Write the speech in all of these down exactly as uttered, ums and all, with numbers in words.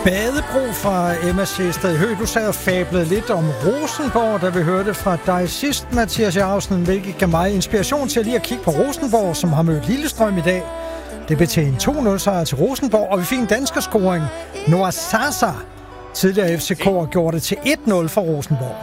Badebro fra Emma Sjæsted Høgh. Du sad og fablede lidt om Rosenborg, da vi hørte fra dig sidst, Mathias Jausen, hvilket gav mig inspiration til lige at kigge på Rosenborg, som har mødt Lillestrøm i dag. Det blev til en to nul sejr til Rosenborg, og vi fik en danskerscoring. Noah Sasa, tidligere F C K'er, gjorde det til et nul for Rosenborg.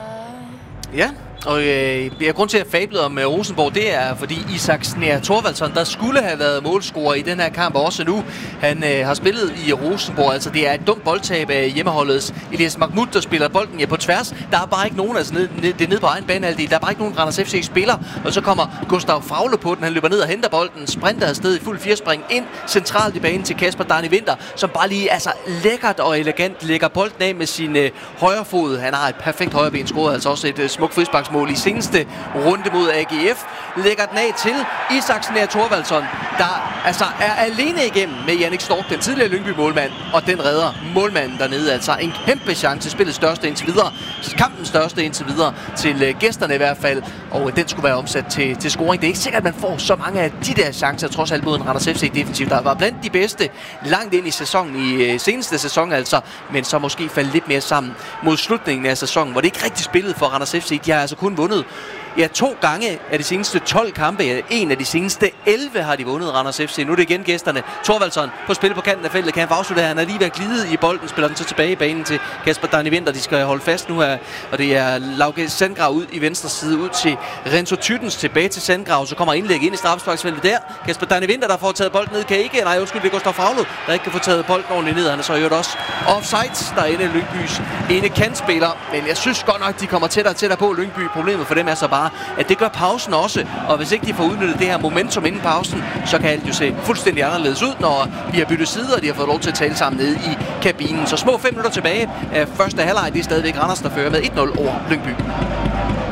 Ja, og øh, grund til at fable om øh, Rosenborg, det er, fordi Isak Snær Thorvaldsson, der skulle have været målscorer i den her kamp også nu. Han øh, har spillet i Rosenborg, altså det er et dumt boldtab af hjemmeholdets Elias Mahmoud, der spiller bolden ja, på tværs. Der er bare ikke nogen, altså ned, ned, det er nede på egen banehalvdel, der er bare ikke nogen Randers F C spiller, og så kommer Gustav Faule på den, han løber ned og henter bolden, sprinter afsted i fuld firespring ind centralt i banen til Kasper Darni Winther, som bare lige altså lækkert og elegant lægger bolden af med sin øh, højre fod. Han har et perfekt højreben, scoret altså også et øh, smukt frisparksmål i seneste runde mod A G F. Lægger den af til Isak Snær Thorvaldsson, der altså er alene igennem med Jannik Stork, den tidligere Lyngby-målmand, og den redder målmanden dernede. Altså en kæmpe chance, spillets største indtil videre, kampens største indtil videre, til uh, gæsterne i hvert fald, og uh, den skulle være omsat til, til scoring. Det er ikke sikkert, at man får så mange af de der chancer, trods alt mod en Randers F C defensivt, der var blandt de bedste langt ind i sæsonen, i uh, seneste sæson altså, men så måske faldt lidt mere sammen mod slutningen af sæsonen, hvor det ikke rigtig spillede for Randers F C. De har altså kun vundet ja, to gange af de seneste tolv kampe. En af de seneste elleve har de vundet, Randers F C. Nu er det igen gæsterne. Thorvaldsson på spil på kanten af feltet. Kan han få afsluttet? Han er lige ved at glide i bolden. Spiller den så tilbage i banen til Kasper Darni Winther. De skal holde fast nu her. Og det er Lauke Sandgrav ud i venstre side. Ud til Renzo Tyttens. Tilbage til Sandgrav. Så kommer indlæg ind i straffesparksfeltet der. Kasper Darni Winther, der får taget bolden ned. Kan ikke. Nej, undskyld, det er Gustav Faule, der ikke kan få taget bolden ordentligt ned. Han er så i øvrigt også offside. Der er inde i Lyngbys ene kantspiller. Men jeg synes godt nok, de kommer tættere og tættere på Lyngby. Problemet for dem er så bare, at det gør pausen også, og hvis ikke de får udnyttet det her momentum inden pausen, så kan alt jo se fuldstændig anderledes ud, når vi har byttet sider, og de har fået lov til at tale sammen nede i kabinen. Så små fem minutter tilbage af første halvleg, det er stadigvæk Randers, der fører med et nul over Lyngby.